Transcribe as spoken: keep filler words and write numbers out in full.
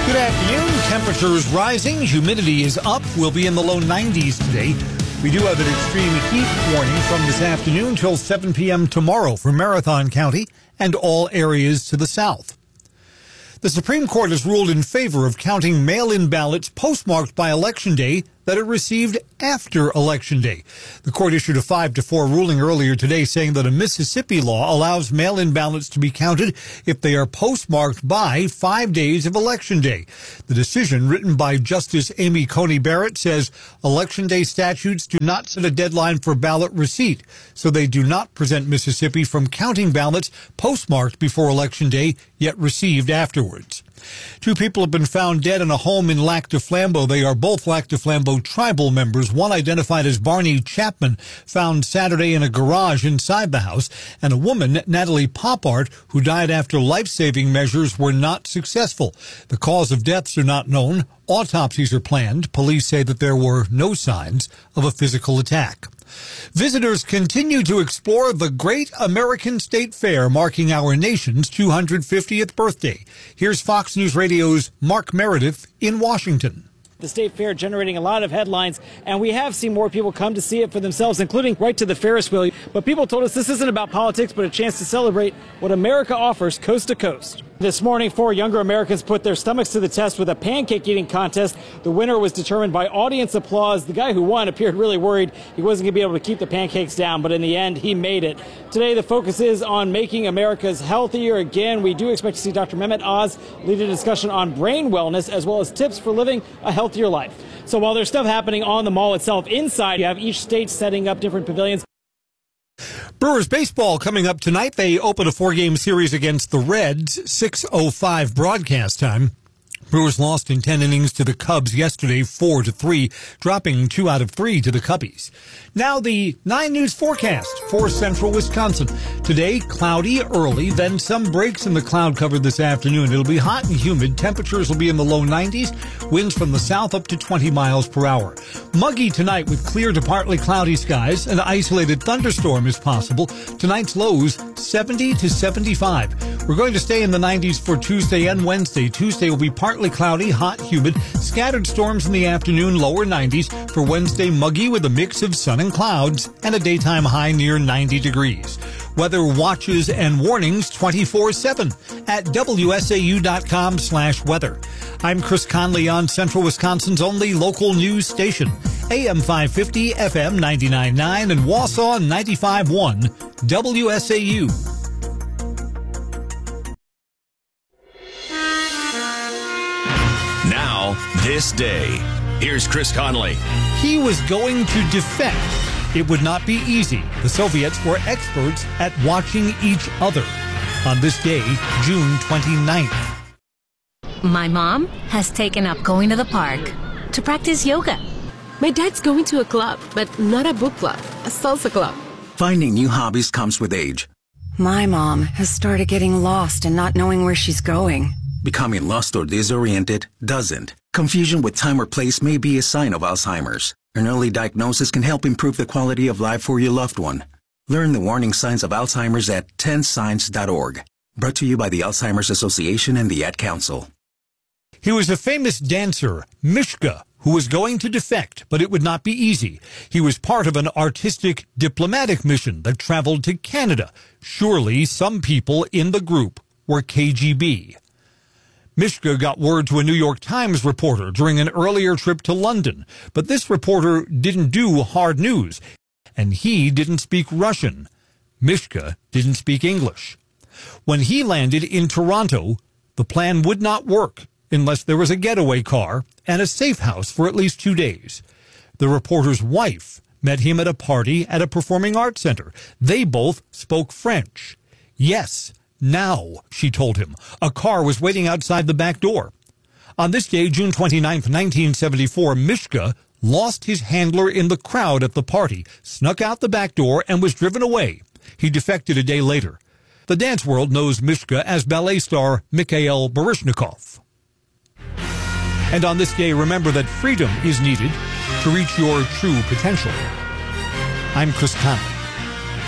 Good afternoon. Temperatures rising. Humidity is up. We'll be in the low nineties today. We do have an extreme heat warning from this afternoon till seven p.m. tomorrow for Marathon County and all areas to the south. The Supreme Court has ruled in favor of counting mail-in ballots postmarked by Election Day that are received after Election Day. The court issued a five to four ruling earlier today saying that a Mississippi law allows mail-in ballots to be counted if they are postmarked by five days of Election Day. The decision, written by Justice Amy Coney Barrett, says Election Day statutes do not set a deadline for ballot receipt, so they do not prevent Mississippi from counting ballots postmarked before Election Day yet received afterwards. Two people have been found dead in a home in Lac du Flambeau. They are both Lac du Flambeau tribal members. One identified as Barney Chapman, found Saturday in a garage inside the house, and a woman, Natalie Poppart, who died after life-saving measures were not successful. The cause of deaths are not known. Autopsies are planned. Police say that there were no signs of a physical attack. Visitors continue to explore the Great American State Fair, marking our nation's two hundred fiftieth birthday. Here's Fox News Radio's Mark Meredith in Washington. The State Fair generating a lot of headlines, and we have seen more people come to see it for themselves, including right to the Ferris wheel. But people told us this isn't about politics, but a chance to celebrate what America offers coast to coast. This morning, four younger Americans put their stomachs to the test with a pancake eating contest. The winner was determined by audience applause. The guy who won appeared really worried he wasn't going to be able to keep the pancakes down, but in the end, he made it. Today, the focus is on making Americas healthier again. We do expect to see Doctor Mehmet Oz lead a discussion on brain wellness as well as tips for living a healthier life. So while there's stuff happening on the mall itself, inside you have each state setting up different pavilions. Brewers baseball coming up tonight. They open a four-game series against the Reds, six oh five broadcast time. Brewers lost in ten innings to the Cubs yesterday, four to three, dropping two out of three to the Cubbies. Now the nine News forecast for central Wisconsin. Today, cloudy early, then some breaks in the cloud cover this afternoon. It'll be hot and humid. Temperatures will be in the low nineties. Winds from the south up to twenty miles per hour. Muggy tonight with clear to partly cloudy skies. An isolated thunderstorm is possible. Tonight's lows seventy to seventy-five. We're going to stay in the nineties for Tuesday and Wednesday. Tuesday will be partly cloudy, hot, humid. Scattered storms in the afternoon, lower nineties. For Wednesday, muggy with a mix of sun and clouds and a daytime high near ninety degrees. Weather watches and warnings twenty-four seven at W S A U dot com slash weather. I'm Chris Conley on Central Wisconsin's only local news station. A M five fifty, F M ninety-nine point nine, and Wausau ninety-five point one, W S A U. Now, this day. Here's Chris Conley. He was going to defect. It would not be easy. The Soviets were experts at watching each other. On this day, June twenty-ninth. My mom has taken up going to the park to practice yoga. My dad's going to a club, but not a book club, a salsa club. Finding new hobbies comes with age. My mom has started getting lost and not knowing where she's going. Becoming lost or disoriented doesn't. Confusion with time or place may be a sign of Alzheimer's. An early diagnosis can help improve the quality of life for your loved one. Learn the warning signs of Alzheimer's at ten signs dot org. Brought to you by the Alzheimer's Association and the Ad Council. He was a famous dancer, Mishka, who was going to defect, but it would not be easy. He was part of an artistic diplomatic mission that traveled to Canada. Surely some people in the group were K G B. Mishka got word to a New York Times reporter during an earlier trip to London, but this reporter didn't do hard news, and he didn't speak Russian. Mishka didn't speak English. When he landed in Toronto, the plan would not work unless there was a getaway car and a safe house for at least two days. The reporter's wife met him at a party at a performing arts center. They both spoke French. Yes, now, she told him, a car was waiting outside the back door. On this day, June twenty-ninth, nineteen seventy-four, Mishka lost his handler in the crowd at the party, snuck out the back door, and was driven away. He defected a day later. The dance world knows Mishka as ballet star Mikhail Baryshnikov. And on this day, remember that freedom is needed to reach your true potential. I'm Chris Conley.